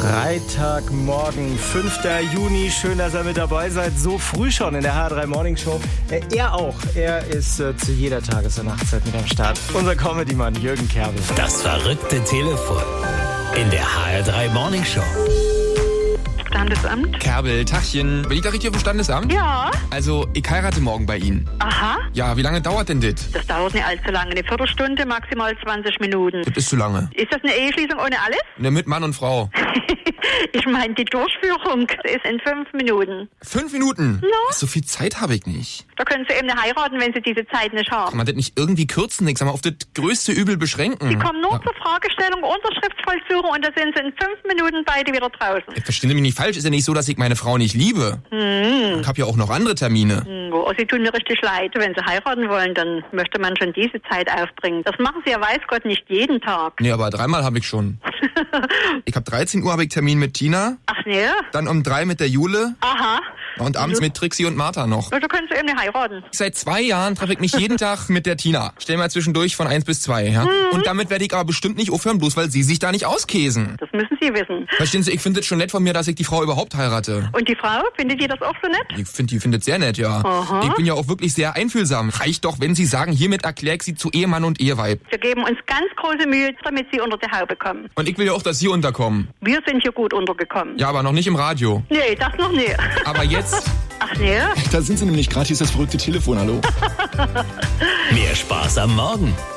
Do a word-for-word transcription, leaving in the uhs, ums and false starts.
Freitagmorgen, fünfter Juni. Schön, dass ihr mit dabei seid. So früh schon in der H R drei Morning Show. Äh, er auch. Er ist äh, zu jeder Tages- und Nachtzeit mit am Start. Unser Comedy-Mann Jürgen Kerbel. Das verrückte Telefon in der H R drei Morning Show. Standesamt? Kerbel, Tachchen. Bin ich da richtig auf dem Standesamt? Ja. Also, ich heirate morgen bei Ihnen. Aha. Ja, wie lange dauert denn das? Das dauert nicht allzu lange. Eine Viertelstunde, maximal zwanzig Minuten. Das ist zu lange. Ist das eine Eheschließung ohne alles? Ne, mit Mann und Frau. Ich meine, die Durchführung ist in fünf Minuten. Fünf Minuten? No. So viel Zeit habe ich nicht. Da können Sie eben heiraten, wenn Sie diese Zeit nicht haben. Kann man das nicht irgendwie kürzen? Ich sag mal, auf das größte Übel beschränken. Sie kommen nur ja. zur Fragestellung, Unterschriftsvollführung und da sind Sie in fünf Minuten beide wieder draußen. Verstehen Sie mich nicht falsch, ist ja nicht so, dass ich meine Frau nicht liebe. Hm. Ich habe ja auch noch andere Termine. Hm, oh, Sie tun mir richtig leid. Wenn Sie heiraten wollen, dann möchte man schon diese Zeit aufbringen. Das machen Sie ja weiß Gott nicht jeden Tag. Nee, aber dreimal habe ich schon. Ich habe dreizehn Uhr habe ich Termin mit Tina. Ach nee? Dann um drei mit der Jule. Aha. Und abends mit Trixie und Martha noch. Also können Sie eben nicht heiraten. Seit zwei Jahren treffe ich mich jeden Tag mit der Tina. Stell mal zwischendurch von eins bis zwei, ja? Mhm. Und damit werde ich aber bestimmt nicht aufhören, bloß weil Sie sich da nicht auskäsen. Das müssen Sie wissen. Verstehen Sie, ich finde es schon nett von mir, dass ich die Frau überhaupt heirate. Und die Frau, findet die das auch so nett? Ich finde, die findet sehr nett, ja. Aha. Ich bin ja auch wirklich sehr einfühlsam. Reicht doch, wenn Sie sagen, hiermit erkläre ich Sie zu Ehemann und Eheweib. Wir geben uns ganz große Mühe, damit Sie unter die Haube kommen. Und ich will ja auch, dass Sie unterkommen. Wir sind hier gut untergekommen. Ja, aber noch nicht im Radio. Nee, das noch nie. Aber jetzt... Ach nee? Da sind Sie nämlich gerade, hier ist das verrückte Telefon, hallo. Mehr Spaß am Morgen